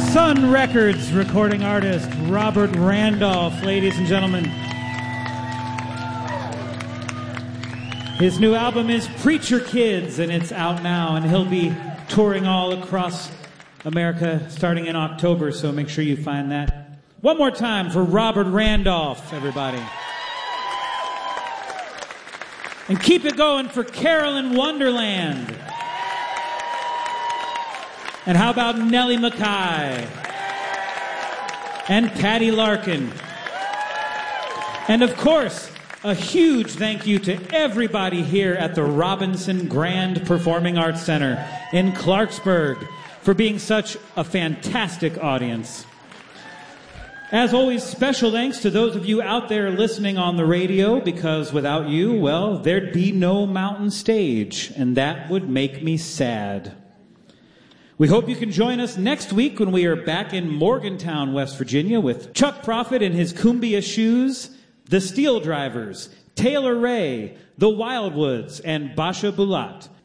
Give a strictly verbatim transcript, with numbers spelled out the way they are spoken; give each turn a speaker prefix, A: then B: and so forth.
A: Sun Records recording artist Robert Randolph, ladies and gentlemen. His new album is Preacher Kids, and it's out now, and he'll be touring all across America starting in October, so make sure you find that. One more time for Robert Randolph, everybody. And keep it going for Carolyn Wonderland. And how about Nellie Mackay? And Patty Larkin. And of course, a huge thank you to everybody here at the Robinson Grand Performing Arts Center in Clarksburg for being such a fantastic audience. As always, special thanks to those of you out there listening on the radio, because without you, well, there'd be no Mountain Stage, and that would make me sad. We hope you can join us next week when we are back in Morgantown, West Virginia, with Chuck Prophet in his Cumbia Shoes, the Steel Drivers, Taylor Ray, the Wildwoods, and Basha Bulat.